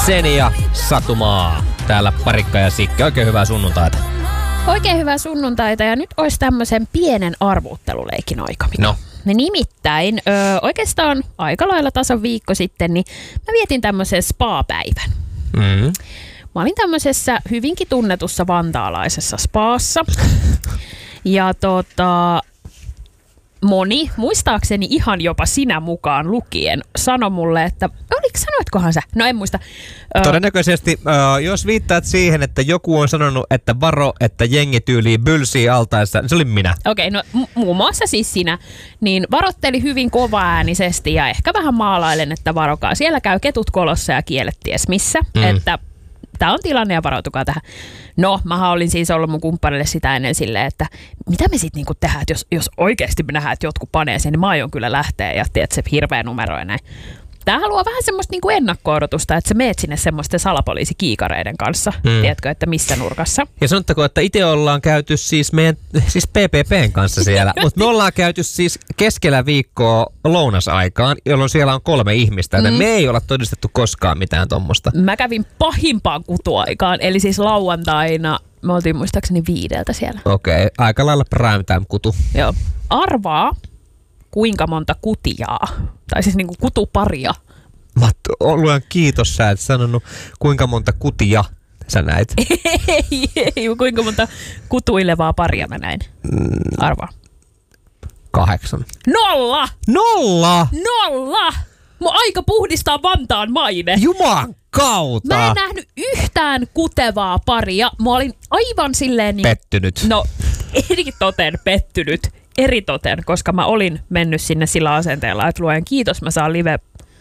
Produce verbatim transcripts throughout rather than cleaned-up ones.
Seni ja Satumaa. Täällä Parikka ja Sikki. Oikein hyvää sunnuntaita. Oikein hyvää sunnuntaita ja nyt olisi tämmöisen pienen arvuutteluleikin aika. No. Nimittäin ö, oikeastaan aika lailla tasan viikko sitten, niin mä vietin tämmöisen spa-päivän. Mm. Mä olin tämmöisessä hyvinkin tunnetussa vantaalaisessa spaassa. Ja tota, moni, muistaakseni ihan jopa sinä mukaan lukien, sanoi mulle, että oliko, sanoitkohan sä? No en muista. Todennäköisesti, äh, jos viittaat siihen, että joku on sanonut, että varo, että jengi tyyliin bylsii altaessa, niin se oli minä. Okei, okay, no m- muun muassa siis sinä, niin varotteli hyvin kovaäänisesti ja ehkä vähän maalailen, että varokaa. Siellä käy ketut kolossa ja kielet ties missä, mm. että tämä on tilanne ja varautukaa tähän. No, mähän olin siis ollut mun kumppanille sitä ennen silleen, että mitä me sitten niinku tehdään, että jos, jos oikeasti me nähdään, että jotkut panee sen, niin mä aion kyllä lähteä ja tiedät se hirveä numero ja näin. Tää haluaa vähän semmoista niinku ennakko-odotusta, että sä meet sinne semmoisten salapoliisikiikareiden kanssa, mm. tiedätkö, että missä nurkassa. Ja sanottakoon, että itse ollaan käyty siis meidän, siis P P P:n kanssa siellä, mutta me ollaan käyty siis keskellä viikkoa lounasaikaan, jolloin siellä on kolme ihmistä, joten mm. me ei olla todistettu koskaan mitään tommosta. Mä kävin pahimpaan kutuaikaan, eli siis lauantaina, me oltiin muistaakseni viideltä siellä. Okei, okay, aika lailla prime time kutu. Joo. Arvaa, kuinka monta kutijaa, tai siis niinku kutuparia. Mä luen kiitos, sä et sanonut kuinka monta kutia sä näit. ei, ei, kuinka monta kutuilevaa paria mä näin. Arvaa. Kahdeksan. Nolla! Nolla! Nolla! Mun aika puhdistaa Vantaan maine. Juman kautta! Mä en nähnyt yhtään kutevaa paria. Mä olin aivan silleen niin... Pettynyt. No, eritoten pettynyt. Eritoten, koska mä olin mennyt sinne sillä asenteella, että luen kiitos, mä saan live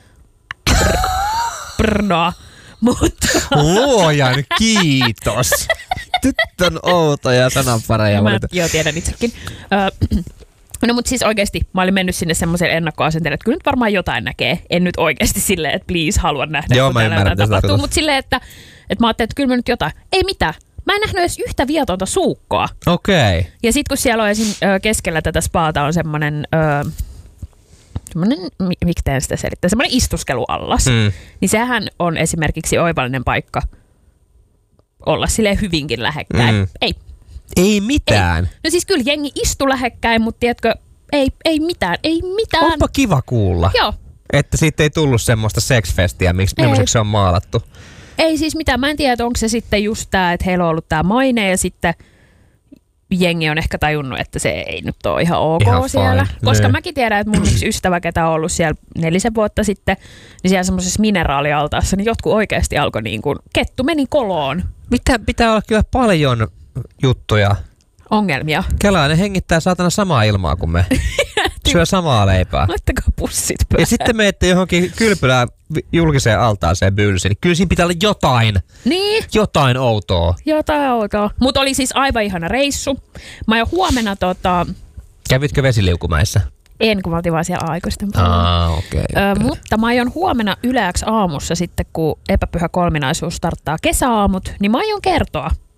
prnoa. Mutta... Luojan kiitos. Tyttön outoja sananpareja. Mä, joo, tiedän itsekin. Ö, no mut siis oikeesti mä olin mennyt sinne semmoiseen ennakkoasenteelle, että kyllä nyt varmaan jotain näkee. En nyt oikeesti silleen, että please haluan nähdä, joo, kun täällä jotain tapahtuu. Mutta silleen, että, että mä ajattelin, että kyllä mä nyt jotain. Ei mitään. Mä en nähnyt edes yhtä vietonta suukkoa. Okei. Okay. Ja sit kun siellä on esim. Keskellä tätä spaata on semmonen, öö, semmonen, miksi teen sitä selittää, semmonen istuskeluallas, mm. niin sehän on esimerkiksi oivallinen paikka olla silleen hyvinkin lähekkäin. Mm. Ei. Ei mitään. Ei. No siis kyllä jengi istu lähekkäin, mutta tiedätkö, ei, ei mitään, ei mitään. Onpa kiva kuulla. Joo. Että siitä ei tullut semmoista sexfestiä, millaiseksi se on maalattu. Ei siis mitään. Mä en tiedä, onko se sitten just tää, että heillä on ollut tää maine ja sitten jengi on ehkä tajunnut, että se ei nyt ole ihan ok ihan siellä. Fine. Koska ne. Mäkin tiedän, että mun yksi ystävä, ketä on ollut siellä nelisen vuotta sitten, niin siellä semmoisessa mineraalialtaassa, niin jotkut oikeasti alkoi niin kuin, kettu meni koloon. Mitä pitää olla kyllä paljon juttuja. Ongelmia. Kelaa, ne hengittää saatana samaa ilmaa kuin me. Syö samaa leipää. Laittakaa pussit päälle. Ja sitten menette johonkin kylpylään julkiseen altaaseen bylsiin, niin kyllä siinä pitää olla jotain. Niin. Jotain outoa. Jotain outoa. Mutta oli siis aivan ihana reissu. Mä jo huomenna tota... Kävitkö vesiliukumäessä? En, kun mä oltiin vaan siellä aikuisten ah, okay, okay. Mutta mä aion huomenna Yle X aamussa sitten, kun epäpyhä kolminaisuus starttaa kesäaamut, niin mä aion kertoa,